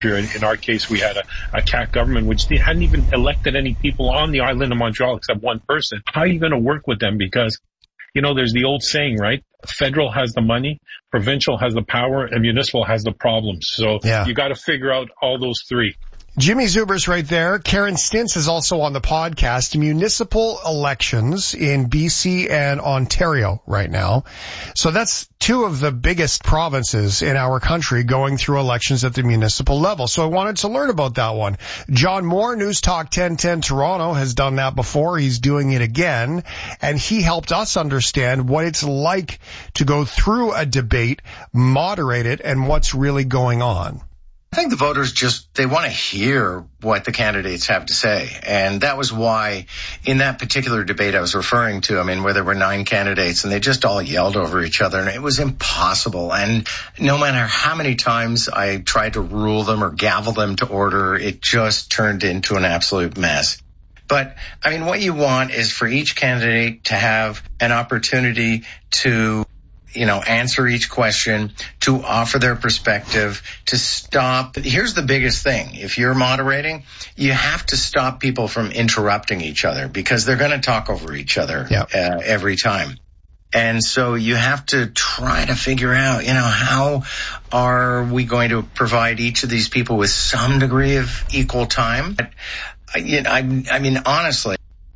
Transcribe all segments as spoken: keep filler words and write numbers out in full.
In our case, we had a, a C A C government which they hadn't even elected any people on the island of Montreal except one person. How are you going to work with them? Because, you know, there's the old saying, right? Federal has the money, provincial has the power, and municipal has the problems. So yeah. You got to figure out all those three. Jimmy Zuber's right there. Karen Stintz is also on the podcast. Municipal elections in B C and Ontario right now. So that's two of the biggest provinces in our country going through elections at the municipal level. So I wanted to learn about that one. John Moore, News Talk ten ten Toronto, has done that before. He's doing it again. And he helped us understand what it's like to go through a debate, moderate it, and what's really going on. I think the voters just, they want to hear what the candidates have to say. And that was why in that particular debate I was referring to, I mean, where there were nine candidates and they just all yelled over each other and it was impossible. And no matter how many times I tried to rule them or gavel them to order, it just turned into an absolute mess. But, I mean, what you want is for each candidate to have an opportunity to you know, answer each question, to offer their perspective, to stop. Here's the biggest thing. If you're moderating, you have to stop people from interrupting each other because they're going to talk over each other yep. uh, every time. And so you have to try to figure out, you know, how are we going to provide each of these people with some degree of equal time? I, you know, I, I mean, honestly,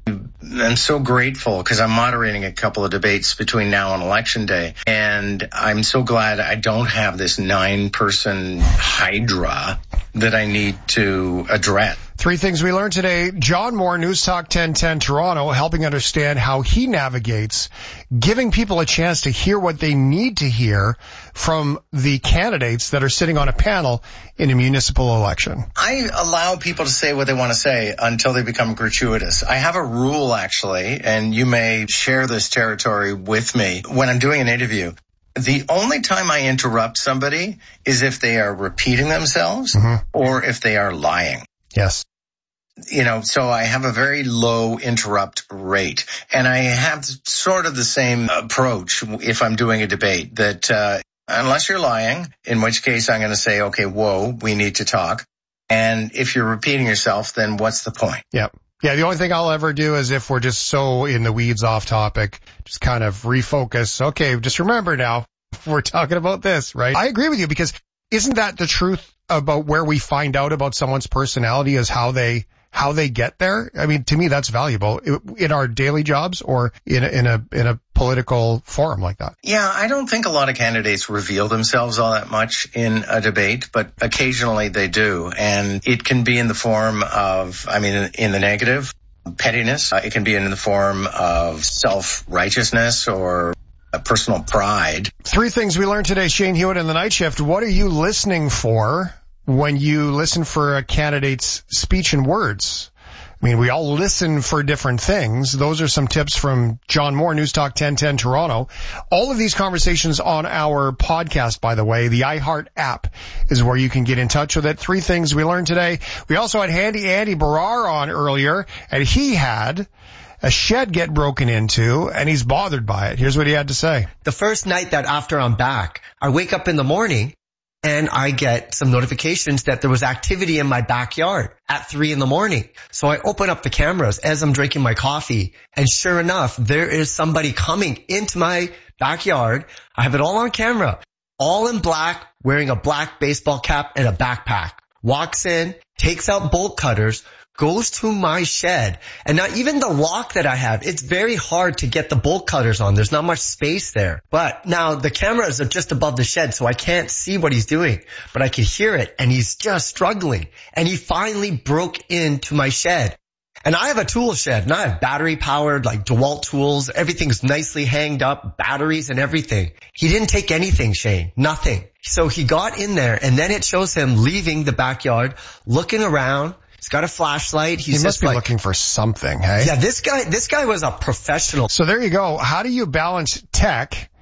I'm so grateful because I'm moderating a couple of debates between now and Election Day. And I'm so glad I don't have this nine-person hydra that I need to address. Three things we learned today. John Moore, News Talk ten ten Toronto, helping understand how he navigates giving people a chance to hear what they need to hear from the candidates that are sitting on a panel in a municipal election. I allow people to say what they want to say until they become gratuitous. I have a rule, actually, and you may share this territory with me. When I'm doing an interview, the only time I interrupt somebody is if they are repeating themselves mm-hmm. or if they are lying. Yes. You know, so I have a very low interrupt rate. And I have sort of the same approach if I'm doing a debate that uh unless you're lying, in which case I'm going to say, okay, whoa, we need to talk. And if you're repeating yourself, then what's the point? Yep. Yeah, the only thing I'll ever do is if we're just so in the weeds off topic, just kind of refocus. Okay, just remember now, we're talking about this, right? I agree with you because isn't that the truth about where we find out about someone's personality is how they how they get there? I mean, to me, that's valuable in our daily jobs or in a, in a in a political forum like that. Yeah, I don't think a lot of candidates reveal themselves all that much in a debate, but occasionally they do, and it can be in the form of, I mean, in the negative, pettiness. It can be in the form of self-righteousness or personal pride. Three things we learned today, Shane Hewitt in the Night Shift. What are you listening for when you listen for a candidate's speech and words? I mean, we all listen for different things. Those are some tips from John Moore, News Talk ten ten Toronto. All of these conversations on our podcast, by the way. The iHeart app is where you can get in touch with it. Three things we learned today. We also had Handy Andy Barrar on earlier, and he had a shed get broken into, and he's bothered by it. Here's what he had to say. The first night that after I'm back, I wake up in the morning and I get some notifications that there was activity in my backyard at three in the morning. So I open up the cameras as I'm drinking my coffee, and sure enough, there is somebody coming into my backyard. I have it all on camera, all in black, wearing a black baseball cap and a backpack. Walks in, takes out bolt cutters, goes to my shed, and now even the lock that I have, it's very hard to get the bolt cutters on. There's not much space there. But now the cameras are just above the shed, so I can't see what he's doing, but I can hear it, and he's just struggling. And he finally broke into my shed. And I have a tool shed, and I have battery powered, like DeWalt tools. Everything's nicely hanged up, batteries and everything. He didn't take anything, Shane, nothing. So he got in there, and then it shows him leaving the backyard, looking around. He's got a flashlight. He's he must just be like, looking for something, hey? Yeah, this guy, this guy was a professional. So there you go. How do you balance tech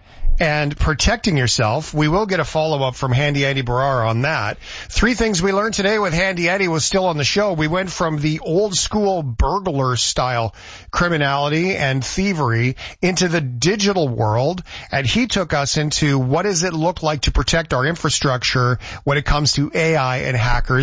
and protecting yourself. We will get a follow-up from Handy Eddie Barara on that. Three things we learned today with Handy Eddie was still on the show. We went from the old-school burglar-style criminality and thievery into the digital world, and he took us into what does it look like to protect our infrastructure when it comes to A I and hackers.